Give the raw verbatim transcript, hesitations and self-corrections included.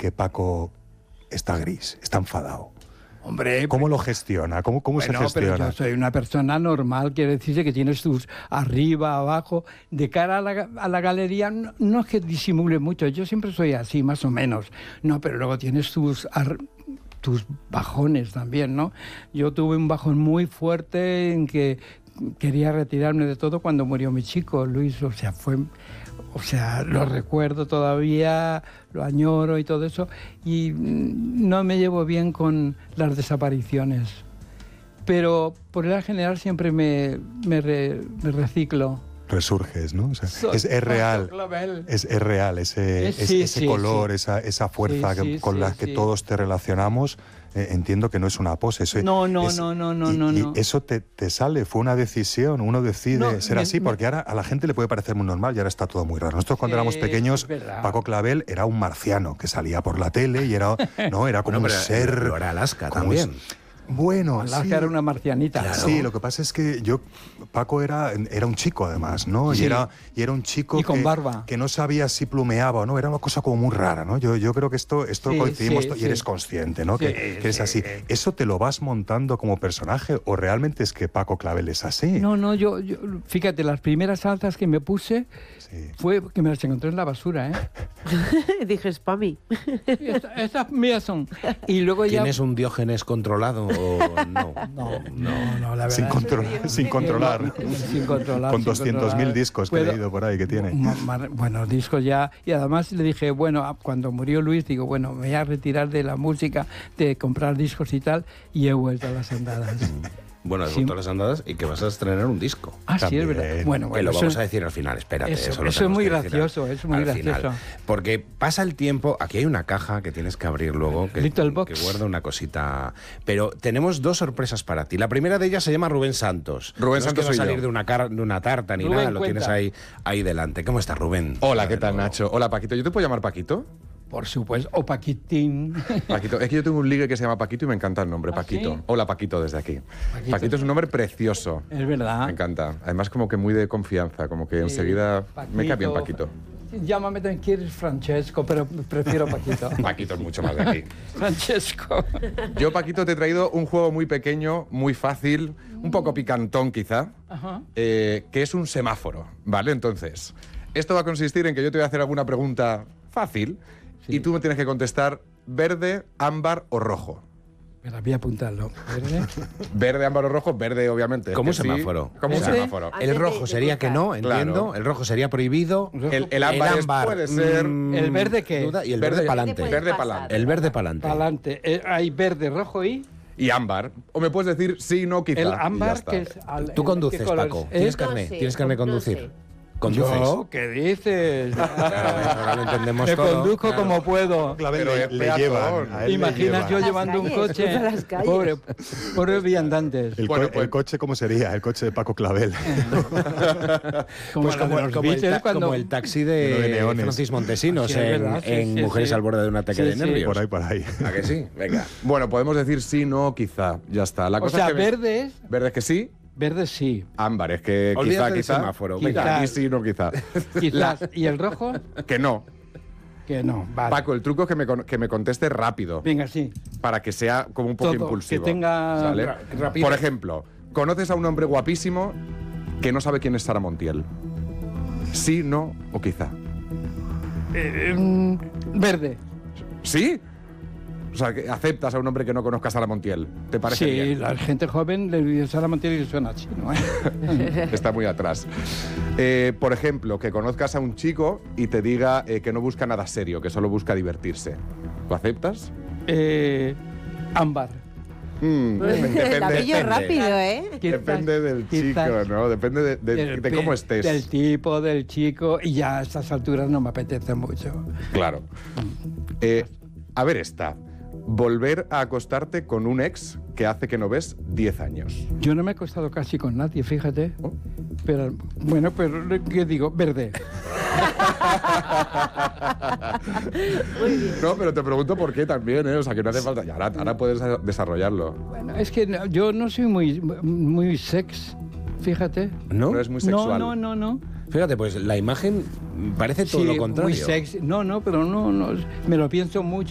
que Paco está gris, está enfadado? Hombre, ¿Cómo lo gestiona? ¿Cómo, cómo bueno, se gestiona? pero yo soy una persona normal, quiere decirse que tienes tus arriba, abajo, de cara a la, a la galería, no, no es que disimule mucho, yo siempre soy así, más o menos, no, pero luego tienes tus... Ar, tus bajones también, ¿no? Yo tuve un bajón muy fuerte en que quería retirarme de todo cuando murió mi chico, Luis, o sea, fue... O sea, lo recuerdo todavía, lo añoro y todo eso, y no me llevo bien con las desapariciones. Pero por el general siempre me, me, re, me reciclo. Resurges, ¿no? O sea, es, es real, es, es real ese, es, sí, ese sí, color, sí. Esa, esa fuerza sí, que, sí, con sí, la que sí. todos te relacionamos. Eh, entiendo que no es una pose. Eso no, no, es, no, no, no, y, no, y no. eso te, te sale, fue una decisión, uno decide no, ser me, así, me, porque ahora a la gente le puede parecer muy normal y ahora está todo muy raro. Nosotros cuando sí, éramos pequeños, Paco Clavel era un marciano que salía por la tele y era, no, era como bueno, un ser... Pero era Alaska también. Un, Bueno, Alaska sí. era una marcianita. Claro. Sí, lo que pasa es que yo, Paco era, era un chico además, ¿no? Sí. Y, era, y era un chico y con que, barba. que no sabía si plumeaba o no, era una cosa como muy rara, ¿no? Yo, yo creo que esto, esto sí, coincidimos sí, y sí. eres consciente, ¿no? Sí, que, que eres sí. así. ¿Eso te lo vas montando como personaje o realmente es que Paco Clavel es así? No, no, yo, yo fíjate, las primeras alzas que me puse sí. fue que me las encontré en la basura, ¿eh? Dije, es para mí. Estas esta mías son. Y luego ya... ¿Tienes un Diógenes controlado o no? No, no, no, la verdad. Sin, control, sin controlar. Sin controlar. Con doscientos mil discos que he leído por ahí que tiene. Bueno, discos ya. Y además le dije, bueno, cuando murió Luis, digo, bueno, me voy a retirar de la música, de comprar discos y tal, y he vuelto a las andadas. Bueno, has vuelto a las andadas y que vas a estrenar un disco. Ah, sí, es verdad. Bueno, bueno, que lo eso, vamos a decir al final, espérate. Eso, eso, lo eso es muy que gracioso, al, es muy gracioso. Final. Porque pasa el tiempo, aquí hay una caja que tienes que abrir luego, que, Little Box. que guarda una cosita. Pero tenemos dos sorpresas para ti. La primera de ellas se llama Rubén Santos. Rubén no Santos es que va a soy salir yo. de una, car de una tarta ni Rubén, nada, lo cuenta. tienes ahí, ahí delante. ¿Cómo estás, Rubén? Hola, ¿qué tal, Nacho? Hola, Paquito. ¿Yo te puedo llamar Paquito? Por supuesto. O Paquitín. Paquito. Es que yo tengo un ligue que se llama Paquito y me encanta el nombre, ¿Ah, Paquito. sí? Hola, Paquito, desde aquí. Paquito. Paquito es un nombre precioso. Es verdad. Me encanta. Además, como que muy de confianza, como que Sí, enseguida Paquito, me cae bien Paquito. Llámame también, quieres Francesco, pero prefiero Paquito. Paquito es mucho más de aquí. Francesco. Yo, Paquito, te he traído un juego muy pequeño, muy fácil, un poco picantón quizá, Ajá. eh, que es un semáforo, ¿vale? Entonces, esto va a consistir en que yo te voy a hacer alguna pregunta fácil Sí. y tú me tienes que contestar verde, ámbar o rojo. Espera, voy a apuntarlo. ¿Verde? Verde, ámbar o rojo, verde obviamente. es Como un que sí, semáforo. como un ¿Verde? semáforo. Antes El de- rojo de sería que cruzar. no, entiendo. Claro. El rojo sería prohibido. El, el ámbar, es- puede ser mm, ¿El verde qué? duda, y el Verde- verde, pa'lante. puede verde pasar. pa'lante. El verde pa'lante. Pa'lante. Eh, hay verde, rojo y... y ámbar. O me puedes decir sí, no, quizá. El y ya ámbar, está. que es... al- Tú el- conduces, ¿qué color Paco. es? ¿Tienes ¿Eh? carnet? sé, ¿Tienes carnet de no conducir? sé. ¿Conduces? Yo, ¿qué dices? Ahora lo entendemos Me todo. conduzco Claro. como puedo. Clavel Pero le, es le peatón. llevan. a él le Imaginas yo llevan. llevando un calles, coche. cruza las calles. Pobre, pobres viandantes. El, Bueno, co- pues- el coche, ¿cómo sería? El coche de Paco Clavel. Como, Pues la de como, los como el Beatles ta- cuando- como el taxi Lleno de de neones. Francis Montesinos Sí, es en, verdad, sí, en sí, Mujeres sí. al borde de un ataque Sí, de sí. nervios. Por ahí, por ahí. ¿A que sí? Venga. Bueno, podemos decir sí, no, quizá. Ya está. La O cosa sea, es que me- verde es... Verde es que sí, Verde sí. ámbar es que Olvídate quizá, del quizá. semáforo, Quizá, venga. aquí sí, no, quizá. Quizás. ¿Y el rojo? Que no. Que no. Vale. Paco, el truco es que me, con- que me conteste rápido. Venga, sí. Para que sea como un poco Todo, impulsivo. que tenga ¿sale? ra- rapidez. Por ejemplo, conoces a un hombre guapísimo que no sabe quién es Sara Montiel. Sí, no o quizá. Eh, mm, verde. ¿Sí? O sea, que aceptas a un hombre que no conozca a Sara Montiel. ¿Te parece Sí, bien? la gente joven le dice Sara Montiel y suena chino, ¿eh? Está muy atrás. Eh, por ejemplo, que conozcas a un chico y te diga eh, que no busca nada serio, que solo busca divertirse. ¿Lo aceptas? eh, ámbar. Mm, La depende, pillo rápido, ¿eh? Quizás- depende del quizás chico, ¿no? Depende de, de- del de pe- cómo estés. Del tipo, del chico, y ya a estas alturas no me apetece mucho. Claro. Eh, a ver esta. Volver a acostarte con un ex que hace que no ves diez años. Yo no me he acostado casi con nadie, fíjate. Oh. Pero, bueno, pero, ¿qué digo? Verde. No, pero te pregunto por qué también, ¿eh? O sea, que no hace falta. Y ahora, ahora puedes desarrollarlo. Bueno, es que no- yo no soy muy, muy sex, fíjate. ¿No? No es muy No, sexual. no, no, no. Fíjate, pues la imagen parece todo Sí, lo contrario. muy sexy. No, no, pero no, no, me lo pienso mucho.